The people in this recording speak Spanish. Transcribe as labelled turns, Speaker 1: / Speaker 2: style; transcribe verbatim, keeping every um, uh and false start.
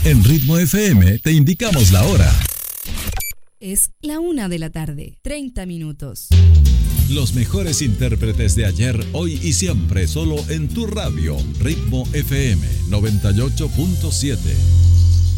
Speaker 1: En Ritmo F M te indicamos la hora.
Speaker 2: Es la una de la tarde, treinta minutos.
Speaker 1: Los mejores intérpretes de ayer, hoy y siempre, solo en tu radio. Ritmo F M noventa y ocho punto siete.